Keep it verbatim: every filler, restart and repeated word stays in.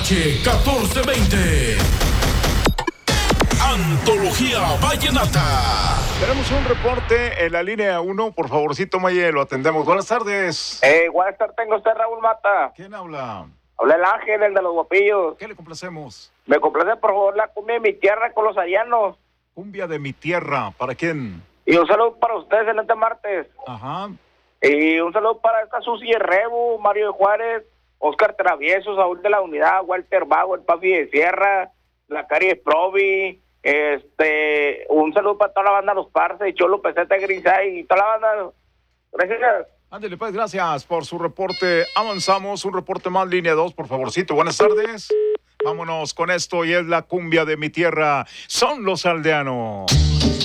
H catorce veinte. Antología Vallenata. Tenemos un reporte en la línea uno, por favorcito, Maye, lo atendemos. Buenas tardes. Eh, buenas tardes, tengo usted Raúl Mata. ¿Quién habla? Habla el Ángel, el de los guapillos. ¿Qué le complacemos? Me complace por favor la cumbia de mi tierra con los arianos. Cumbia de mi tierra, ¿para quién? Y un saludo para ustedes en este martes. Ajá. Y un saludo para esta Susi Rebu, Mario de Juárez, Oscar Travieso, Saúl de la Unidad, Walter Vago, el Papi de Sierra, la Cari de Provi. Este, un saludo para toda la banda Los Parce, Cholo Peseta Grisay y toda la banda. Gracias. Ándale, pues, gracias por su reporte. Avanzamos, un reporte más, línea dos, por favorcito. Buenas tardes. Vámonos con esto y es la cumbia de mi tierra. Son los aldeanos.